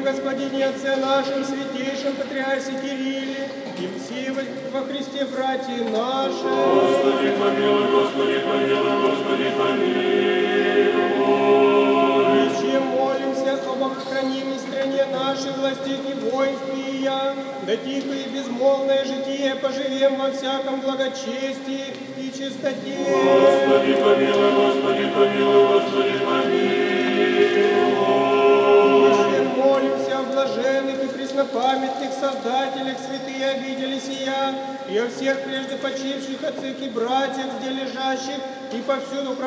Господине Отце нашем, святейшем Патриарсе Кирилле, и все во Христе братья наши. Господи помилуй, Господи помилуй, Господи помилуй. Еще молимся об охранимой стране нашей, властях и воинстве ее, да тихое и безмолвное житие поживем во всяком благочестии и чистоте. Господи помилуй, Господи помилуй, Господи помилуй. Еще молимся о блаженных и преснопамятных создателях, святые обители сия, и о всех прежде почивших отцах и братьях, где лежащих, и повсюду